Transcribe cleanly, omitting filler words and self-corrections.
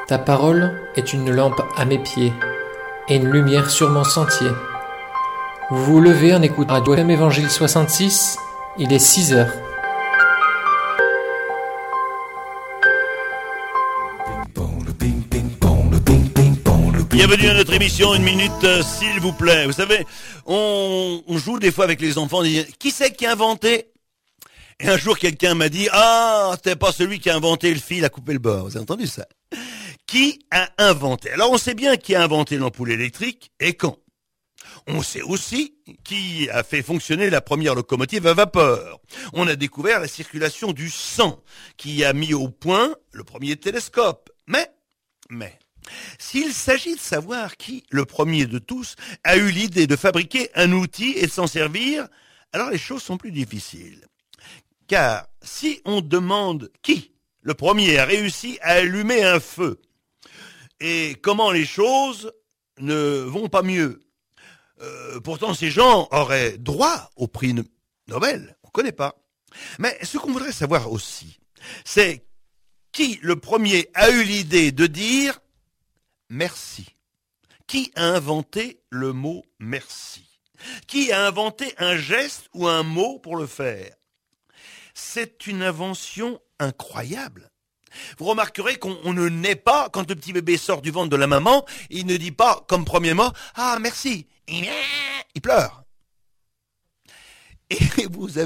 Ta parole est une lampe à mes pieds et une lumière sur mon sentier. Vous vous levez en écoutant Radio FM Évangile 66, il est 6 heures. Bienvenue à notre émission, une minute s'il vous plaît. Vous savez, on joue des fois avec les enfants, on dit, qui c'est qui a inventé ? Et un jour quelqu'un m'a dit, t'es pas celui qui a inventé le fil à couper le bord. Vous avez entendu ça ? Qui a inventé ? Alors on sait bien qui a inventé l'ampoule électrique et quand. On sait aussi qui a fait fonctionner la première locomotive à vapeur. On a découvert la circulation du sang, qui a mis au point le premier télescope. Mais, s'il s'agit de savoir qui, le premier de tous, a eu l'idée de fabriquer un outil et de s'en servir, alors les choses sont plus difficiles. Car si on demande qui, le premier, a réussi à allumer un feu, et comment les choses ne vont pas mieux, pourtant ces gens auraient droit au prix Nobel, on ne connaît pas. Mais ce qu'on voudrait savoir aussi, c'est qui le premier a eu l'idée de dire merci. Qui a inventé le mot merci? Qui a inventé un geste ou un mot pour le faire? C'est une invention incroyable. Vous remarquerez qu'on ne naît pas, quand le petit bébé sort du ventre de la maman, il ne dit pas comme premier mot « Ah, merci ». Il pleure. Et vous avez